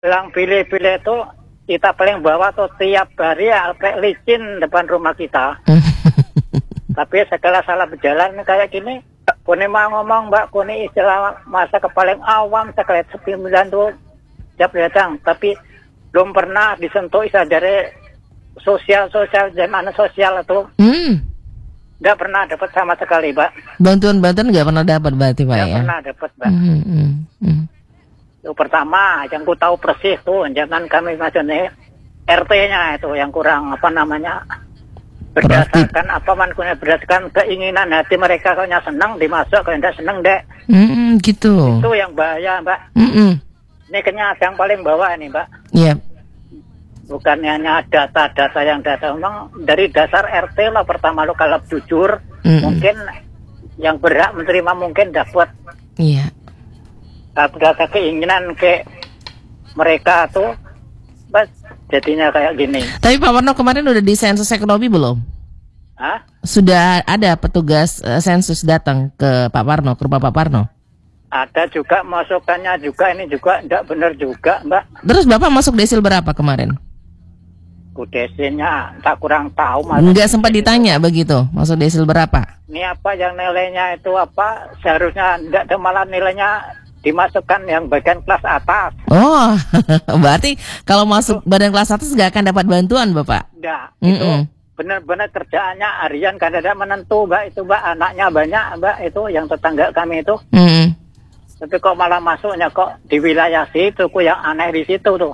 Bilang pilih-pilih itu kita paling bawah tuh tiap hari ya kayak licin depan rumah kita. Tapi segala salah berjalan kayak gini, kuni mau ngomong Mbak, kuni istilah masa ke paling awam sekali 9 tuh siap datang. Tapi belum pernah disentuh istilah dari sosial zaman sosial itu. Nggak pernah dapat sama sekali, Mbak. Bantuan nggak pernah dapat berarti Pak ya? Nggak pernah dapat, Mbak. Itu pertama, yang ku tahu persis tuh, jangan kami maksudnya RT-nya itu yang kurang berdasarkan berdasarkan keinginan hati mereka, kalau senang dimasuk, kalau tidak senang dek. Gitu. Itu yang bahaya, Mbak. Ini kayaknya yang paling bawah ini, Mbak. Iya. Bukan hanya data-data yang memang dari dasar RT lah pertama lo kalau jujur, mungkin yang berhak menerima mungkin dapat. Iya. Data keinginan ke mereka tuh, bas jadinya kayak gini. Tapi Pak Warno kemarin udah di sensus ekonomi belum? Hah? Sudah ada petugas sensus datang ke Pak Warno, ke rumah Pak Warno? Ada juga masukannya juga, ini juga tidak benar juga, Mbak. Terus Bapak masuk desil berapa kemarin? Desilnya tak kurang tahu. Nggak sempat ditanya begitu, masuk desil berapa? Ini apa yang nilainya itu apa, seharusnya tidak, malah nilainya dimasukkan yang bagian kelas atas. Oh, berarti kalau masuk badan kelas atas nggak akan dapat bantuan, Bapak? Enggak, itu benar-benar kerjaannya harian, kadang ada menentu, Mbak. Itu, Mbak, anaknya banyak, Mbak, itu yang tetangga kami itu. Tapi kok malah masuknya kok di wilayah situ, kok yang aneh di situ tuh.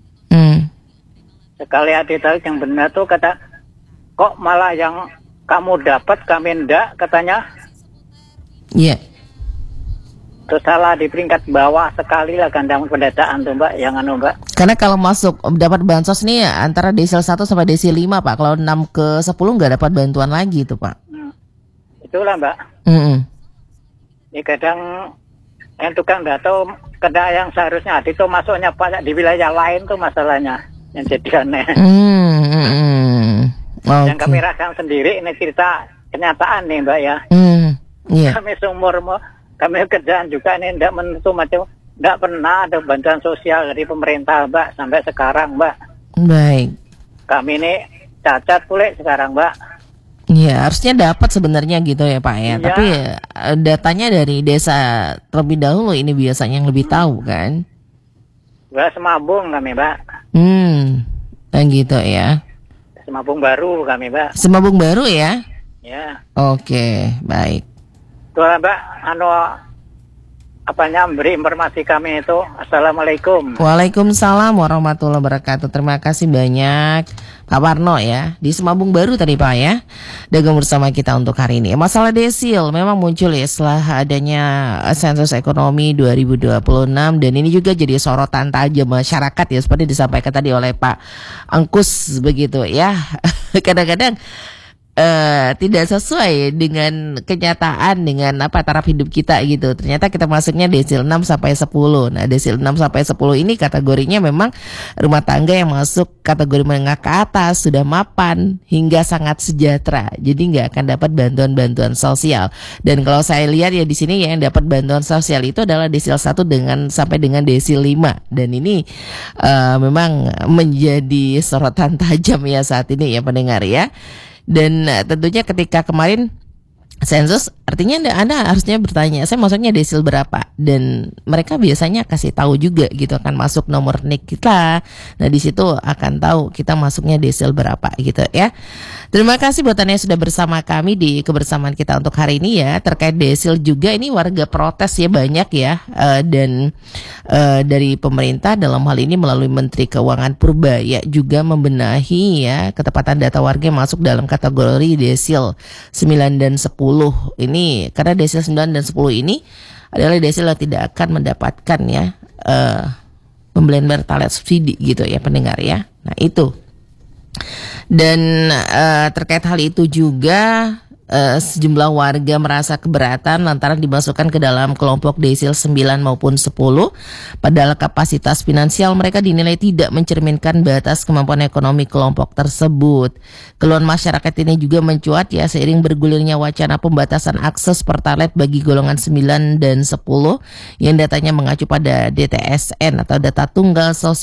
Sekali ada yang benar tuh kata, kok malah yang kamu dapat kami enggak, katanya. Iya. Terus salah di peringkat bawah sekali lah kandang pendataan tuh, Mbak, yang Mbak. Karena kalau masuk dapat bansos nih antara desil 1 sampai desil 5, Pak. Kalau 6 ke 10 nggak dapat bantuan lagi tuh, Pak. Itulah, Mbak. Ini kadang yang tukang data kadang yang seharusnya itu masuknya banyak di wilayah lain tuh masalahnya yang jadi aneh. Yang kami rasakan sendiri, ini cerita kenyataan nih, Mbak ya. Kami seumur kami kerjaan juga ini tidak menentu macam, tidak pernah ada bantuan sosial dari pemerintah, Mbak, sampai sekarang, Mbak. Baik. Kami ini cacat pula sekarang, Mbak. Iya, harusnya dapat sebenarnya gitu ya, Pak ya. Tapi datanya dari desa terlebih dahulu ini biasanya yang lebih tahu kan. Mbak, Semabung kami, Mbak. Gitu ya. Semabung baru kami, Mbak. Semabung baru ya? Ya. Oke, baik. Tuh, Mbak, beri informasi kami itu. Assalamualaikum. Waalaikumsalam warahmatullahi wabarakatuh. Terima kasih banyak Pak Warno ya. Di Semabung Baru tadi Pak ya, dagang bersama kita untuk hari ini. Masalah desil memang muncul ya setelah adanya sensus ekonomi 2026. Dan ini juga jadi sorotan tajam masyarakat ya, seperti disampaikan tadi oleh Pak Angkus begitu ya. Kadang-kadang tidak sesuai dengan kenyataan, dengan taraf hidup kita gitu. Ternyata kita masuknya desil 6 sampai 10. Nah, desil 6 sampai 10 ini kategorinya memang rumah tangga yang masuk kategori menengah ke atas, sudah mapan hingga sangat sejahtera. Jadi nggak akan dapat bantuan-bantuan sosial. Dan kalau saya lihat ya di sini yang dapat bantuan sosial itu adalah desil 1 sampai dengan desil 5. Dan ini memang menjadi sorotan tajam ya saat ini ya pendengar ya. Dan tentunya ketika kemarin sensus, artinya Anda harusnya bertanya, saya masuknya desil berapa? Dan mereka biasanya kasih tahu juga gitu, akan masuk nomor NIK kita. Nah di situ akan tahu kita masuknya desil berapa gitu ya. Terima kasih buat Anda yang sudah bersama kami di kebersamaan kita untuk hari ini ya. Terkait desil juga ini warga protes ya banyak ya. Dan dari pemerintah dalam hal ini melalui Menteri Keuangan Purbaya juga membenahi ya ketepatan data warga yang masuk dalam kategori desil 9 dan 10 ini, karena desil 9 dan 10 ini adalah desil yang tidak akan mendapatkan ya pembelian pertalite subsidi gitu ya pendengar ya. Nah itu. Dan terkait hal itu juga sejumlah warga merasa keberatan lantaran dimasukkan ke dalam kelompok desil 9 maupun 10. Padahal kapasitas finansial mereka dinilai tidak mencerminkan batas kemampuan ekonomi kelompok tersebut. Keluhan masyarakat ini juga mencuat ya seiring bergulirnya wacana pembatasan akses Pertalite bagi golongan 9 dan 10 yang datanya mengacu pada DTSN atau data tunggal sosial